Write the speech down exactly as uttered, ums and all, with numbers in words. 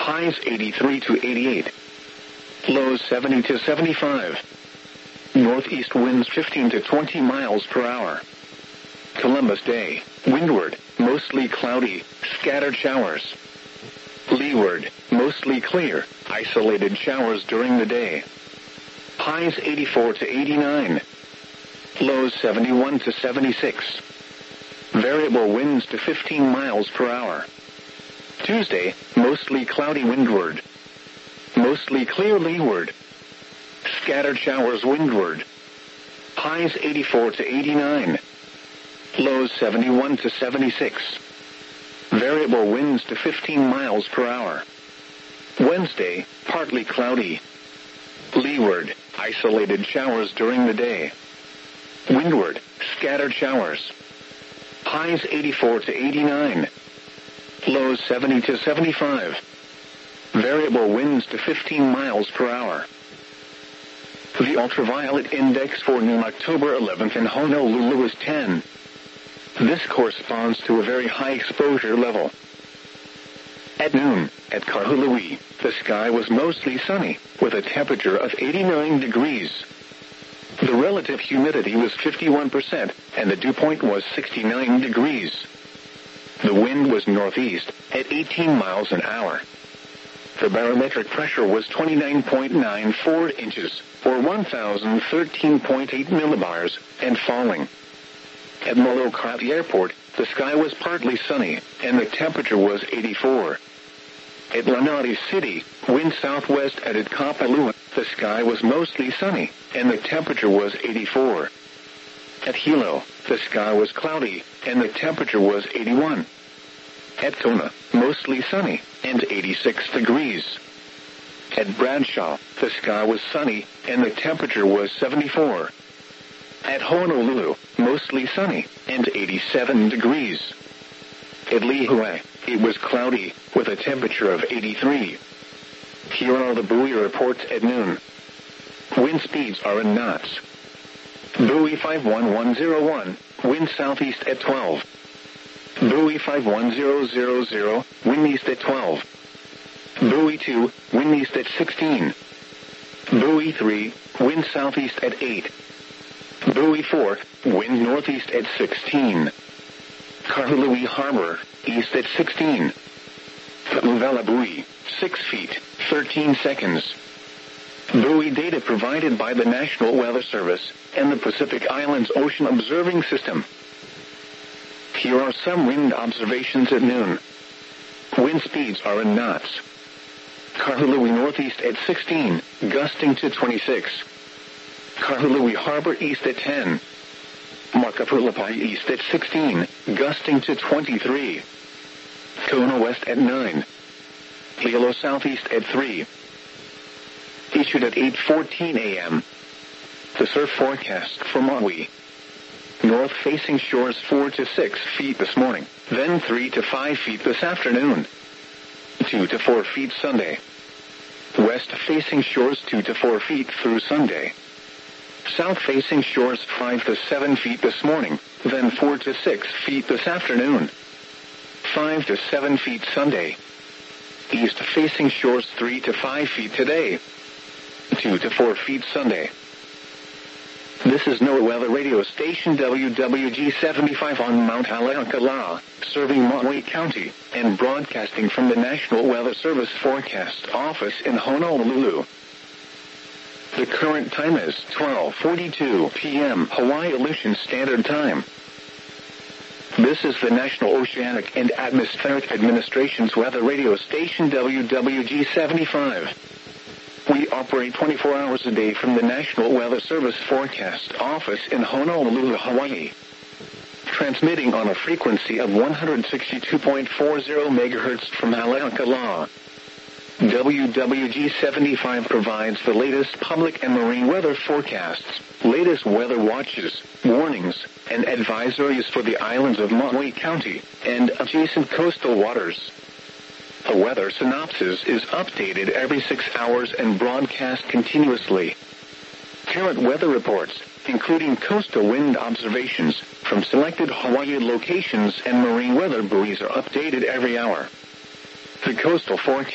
Highs eighty-three to eighty-eight. Lows seventy to seventy-five. Northeast winds fifteen to twenty miles per hour. Columbus Day, windward, mostly cloudy, scattered showers. Leeward, mostly clear, isolated showers during the day. Highs eighty-four to eighty-nine. Lows seventy-one to seventy-six. Variable winds to fifteen miles per hour. Tuesday, mostly cloudy windward. Mostly clear leeward. Scattered showers windward. Highs eighty-four to eighty-nine. Lows seventy-one to seventy-six. Variable winds to fifteen miles per hour. Wednesday, partly cloudy. Leeward, isolated showers during the day. Windward, scattered showers. Highs eighty-four to eighty-nine. Lows seventy to seventy-five. Variable winds to fifteen miles per hour. The ultraviolet index for noon October eleventh in Honolulu is ten. This corresponds to a very high exposure level. At noon, at Kahului, the sky was mostly sunny, with a temperature of eighty-nine degrees. The relative humidity was fifty-one percent, and the dew point was sixty-nine degrees. The wind was northeast, at eighteen miles an hour. The barometric pressure was twenty-nine point nine four inches, or one thousand thirteen point eight millibars, and falling. At Molokai Airport, the sky was partly sunny, and the temperature was eighty-four. At Lanai City, wind southwest at Kapalua, the sky was mostly sunny, and the temperature was eighty-four. At Hilo, the sky was cloudy, and the temperature was eighty-one. At Kona, mostly sunny, and eighty-six degrees. At Bradshaw, the sky was sunny, and the temperature was seventy-four. At Honolulu, mostly sunny, and eighty-seven degrees. At Lihue, it was cloudy, with a temperature of eighty-three. Here are the buoy reports at noon. Wind speeds are in knots. Buoy five one one zero one, wind southeast at twelve. Buoy five one zero zero zero, wind east at twelve. Buoy two, wind east at sixteen. Buoy three, wind southeast at eight. Buoy four, wind northeast at sixteen. Kahului Harbor, east at sixteen. Paluvela Buoy, six feet, thirteen seconds. Buoy data provided by the National Weather Service and the Pacific Islands Ocean Observing System. Here are some wind observations at noon. Wind speeds are in knots. Kahului northeast at sixteen, gusting to twenty-six. Kahului Harbor east at ten. Makapulapai east at sixteen, gusting to twenty-three. Kona west at nine. Hilo southeast at three. Issued at eight fourteen a m The surf forecast for Maui. North-facing shores four to six feet this morning, then three to five feet this afternoon. two to four feet Sunday. West-facing shores two to four feet through Sunday. South-facing shores five to seven feet this morning, then four to six feet this afternoon. five to seven feet Sunday. East-facing shores three to five feet today. two to four feet Sunday. This is NOAA Weather Radio Station W W G seventy-five on Mount Haleakala, serving Maui County, and broadcasting from the National Weather Service Forecast Office in Honolulu. The current time is twelve forty-two p m Hawaii Aleutian Standard Time. This is the National Oceanic and Atmospheric Administration's Weather Radio Station W W G seventy-five. We operate twenty-four hours a day from the National Weather Service Forecast Office in Honolulu, Hawaii. Transmitting on a frequency of one hundred sixty-two point four zero megahertz from Haleakala. W W G seventy-five provides the latest public and marine weather forecasts, latest weather watches, warnings, and advisories for the islands of Maui County and adjacent coastal waters. A weather synopsis is updated every six hours and broadcast continuously. Current weather reports, including coastal wind observations from selected Hawaii locations and marine weather buoys, are updated every hour. The coastal forecast